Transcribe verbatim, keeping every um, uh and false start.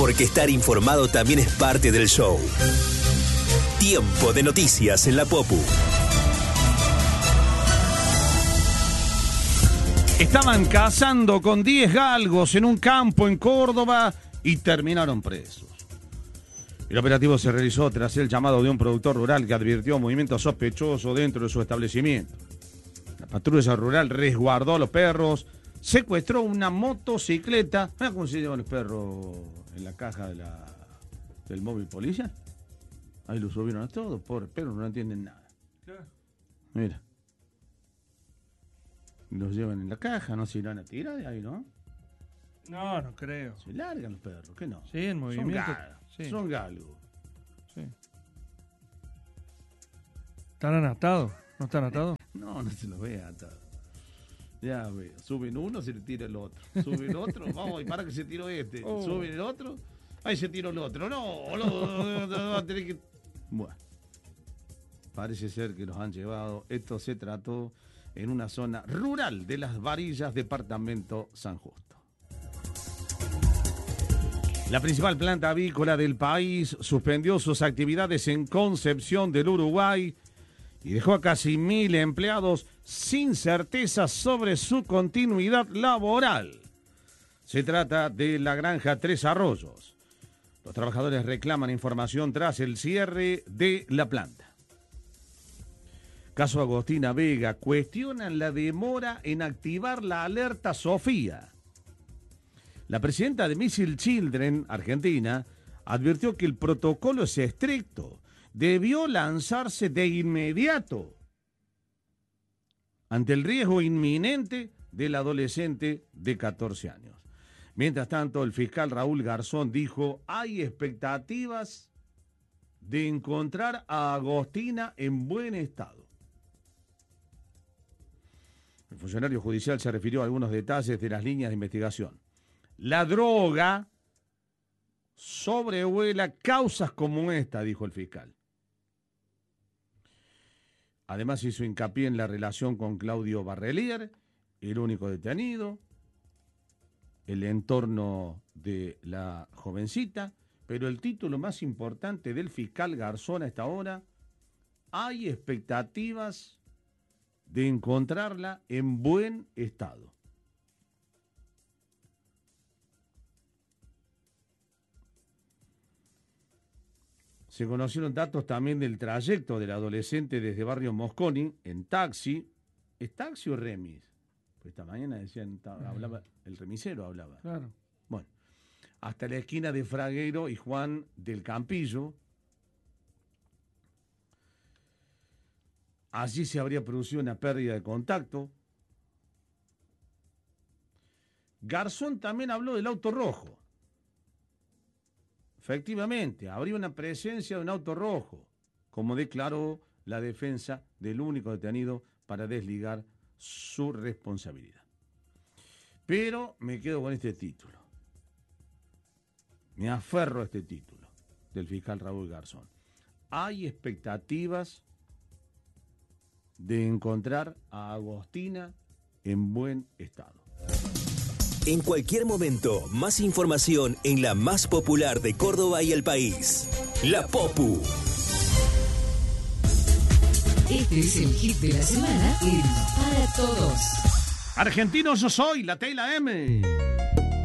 porque estar informado también es parte del show. Tiempo de noticias en la Popu. Estaban cazando con diez galgos en un campo en Córdoba y terminaron presos. El operativo se realizó tras el llamado de un productor rural que advirtió movimientos sospechosos dentro de su establecimiento. La patrulla rural resguardó a los perros, secuestró una motocicleta. ¿Mira cómo se llevan los perros en la caja de la, del móvil policial? Ahí lo subieron a todos, pobres perros, no entienden nada. Mira. Los llevan en la caja, no se irán a tirar de ahí, ¿no? No, no creo. Se largan los perros, ¿qué no? Sí, en movimiento. Son, gal sí. son galgos. Sí. ¿Están atados? ¿No están atados? No, no se los ve atados. Ya veo, suben uno, se le tira el otro. Suben el otro, vamos, y para que se tiró este. Oh. Suben el otro, ahí se tiró el otro. No, no, no, va a tener que... Bueno, parece ser que los han llevado. Esto se trató en una zona rural de Las Varillas, departamento San Justo. La principal planta avícola del país suspendió sus actividades en Concepción del Uruguay y dejó a casi mil empleados sin certeza sobre su continuidad laboral. Se trata de la granja Tres Arroyos. Los trabajadores reclaman información tras el cierre de la planta. Caso Agostina Vega, cuestionan la demora en activar la alerta Sofía. La presidenta de Missile Children, Argentina, advirtió que el protocolo es estricto. Debió lanzarse de inmediato ante el riesgo inminente del adolescente de catorce años. Mientras tanto, el fiscal Raúl Garzón dijo, hay expectativas de encontrar a Agostina en buen estado. El funcionario judicial se refirió a algunos detalles de las líneas de investigación. La droga sobrevuela causas como esta, dijo el fiscal. Además hizo hincapié en la relación con Claudio Barrelier, el único detenido, el entorno de la jovencita, pero el título más importante del fiscal Garzón a esta hora, hay expectativas de encontrarla en buen estado. Se conocieron datos también del trayecto del adolescente desde Barrio Mosconi en taxi. ¿Es taxi o remis? Pues esta mañana decían, hablaba, el remisero hablaba. Claro. Bueno, hasta la esquina de Fragueiro y Juan del Campillo. Allí se habría producido una pérdida de contacto. Garzón también habló del auto rojo. Efectivamente, habría una presencia de un auto rojo, como declaró la defensa del único detenido para desligar su responsabilidad. Pero me quedo con este título. Me aferro a este título del fiscal Raúl Garzón. Hay expectativas de encontrar a Agostina en buen estado. En cualquier momento, más información en la más popular de Córdoba y el país. La Popu. Este es el hit de la semana en Para Todos. Argentino yo soy, la T y la M.